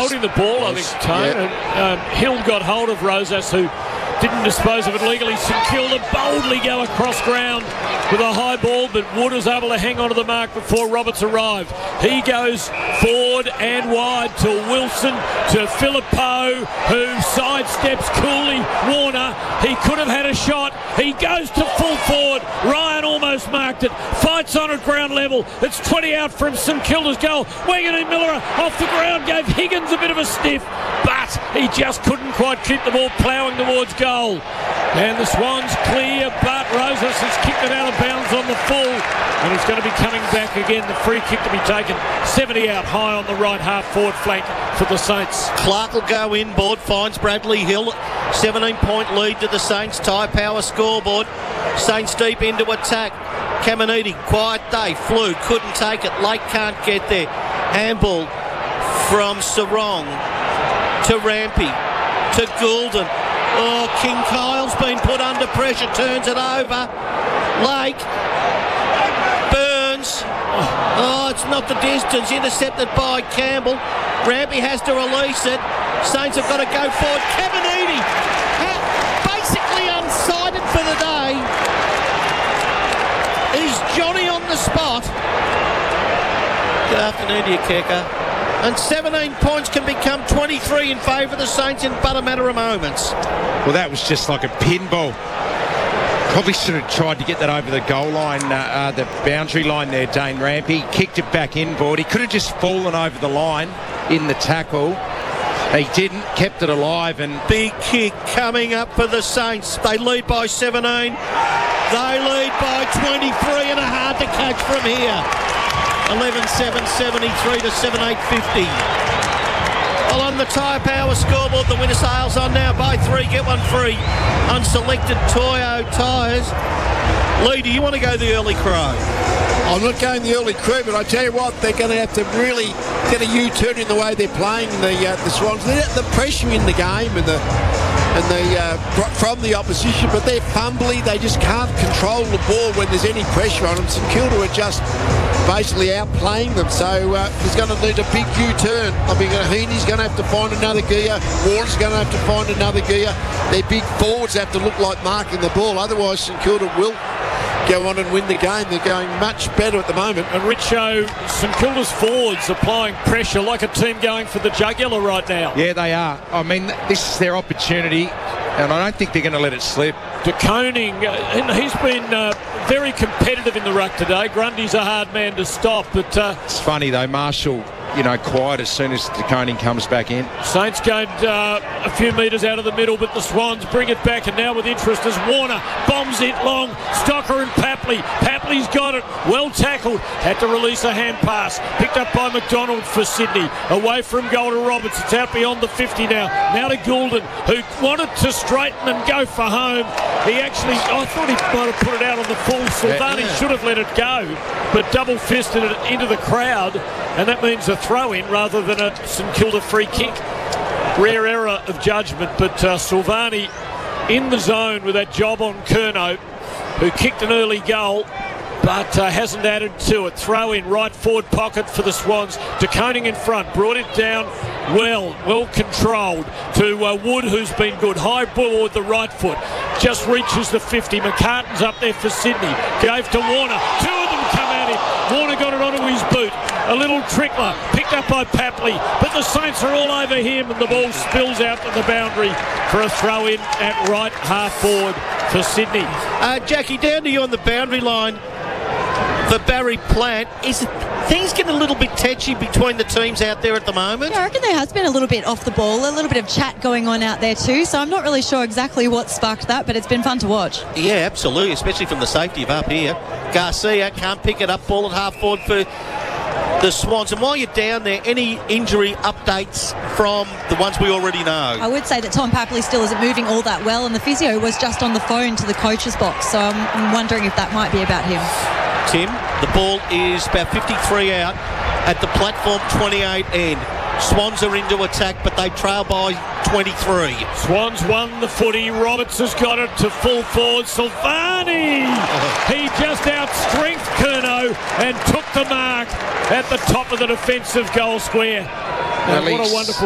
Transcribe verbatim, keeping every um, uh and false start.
holding the ball, I think, Tone. Yeah. And, um, Hill got hold of Rosas, who didn't dispose of it legally. St Kilda boldly go across ground with a high ball, but Wood was able to hang on to the mark before Roberts arrived. He goes forward and wide to Wilson, to Filippo, who sidesteps Cooley. Warner, he could have had a shot. He goes to full forward. Ryan almost marked it. Fights on at ground level. It's twenty out from St Kilda's goal. Wanganeen Miller off the ground gave Higgins a bit of a stiff, but he just couldn't quite keep the ball ploughing towards goal. And the Swans clear, but Rosas has kicked it out of bounds on the full, and he's going to be coming back again. The free kick to be taken. seventy out high on the right half forward flank for the Saints. Clark will go inboard, finds Bradley Hill. seventeen point lead to the Saints. Tyre Power scoreboard. Saints deep into attack. Caminiti, quiet day. Flew, couldn't take it. Lake can't get there. Handball from Sarong to Rampy to Goulden. Oh, King Kyle's been put under pressure, turns it over. Lake, Burns. Oh, it's not the distance, intercepted by Campbell. Rampy has to release it. Saints have got to go forward. Caminiti, basically unsighted for the day. Is Johnny on the spot? Good afternoon to you, Keka. And seventeen points can become twenty-three in favour of the Saints in but a matter of moments. Well, that was just like a pinball. Probably should have tried to get that over the goal line, uh, uh, the boundary line there, Dane Rampy. Kicked it back inboard. He could have just fallen over the line in the tackle. He didn't, kept it alive. And big kick coming up for the Saints. They lead by seventeen. They lead by twenty-three, and a hard to catch from here. eleven seven seventy-three to seven eight fifty. Well, on the Tyre Power scoreboard, the winner sales on now. Buy three, get one free. Unselected Toyo tyres. Lee, do you want to go the early crow? I'm not going the early crew, but I tell you what, they're going to have to really get a U-turn in the way they're playing the uh, the Swans. They're the pressure in the game and the and the uh, from the opposition, but they're fumbly. They just can't control the ball when there's any pressure on them. St Kilda are just basically outplaying them, so uh, he's going to need a big U-turn. I mean, Heaney's going to have to find another gear. Warner's going to have to find another gear. Their big forwards have to look like marking the ball. Otherwise, St Kilda will go on and win the game. They're going much better at the moment. And Richo, St Kilda's forwards applying pressure like a team going for the jugular right now. yeah, they are. I mean, this is their opportunity, and I don't think they're going to let it slip. De Koning, uh, and he's been uh, very competitive in the ruck today. Grundy's a hard man to stop, but uh, It's funny though, Marshall, you know, quiet as soon as De Koning comes back in. Saints gained uh, a few metres out of the middle, but the Swans bring it back, and now with interest as Warner bombs it long. Stocker and Papley. Papley's got it. Well tackled. Had to release a hand pass. Picked up by McDonald for Sydney. Away from goal to Roberts. It's out beyond the fifty now. Now to Goulden, who wanted to straighten and go for home. He actually, I thought he might have put it out on the full. Silvani yeah. should have let it go, but double-fisted it into the crowd, and that means a throw-in rather than a St Kilda free kick. Rare error of judgment, but uh, Silvani in the zone with that job on Curnow, who kicked an early goal, but uh, hasn't added to it. Throw in right forward pocket for the Swans. De Koning in front, brought it down well, well controlled to uh, Wood, who's been good. High ball with the right foot, just reaches the fifty. McCartan's up there for Sydney. Gave to Warner. Two of them come at him. Warner got it onto his boot. A little trickler, picked up by Papley, but the Saints are all over him, and the ball spills out to the boundary for a throw in at right half forward for Sydney. Uh, Jackie, down to you on the boundary line for Barry Plant. Is it, things getting a little bit tetchy between the teams out there at the moment? Yeah, I reckon there has been a little bit off the ball, a little bit of chat going on out there too, so I'm not really sure exactly what sparked that, but it's been fun to watch. Yeah, absolutely, especially from the safety of up here. Garcia can't pick it up, ball at half forward for the Swans. And while you're down there, any injury updates from the ones we already know? I would say that Tom Papley still isn't moving all that well, and the physio was just on the phone to the coach's box, so I'm, I'm wondering if that might be about him. Tim, the ball is about fifty-three out at the platform twenty-eight end. Swans are into attack, but they trail by twenty-three. Swans won the footy. Roberts has got it to full forward. Silvani! He just outstrengthed Curnow and took the mark at the top of the defensive goal square. And what a wonderful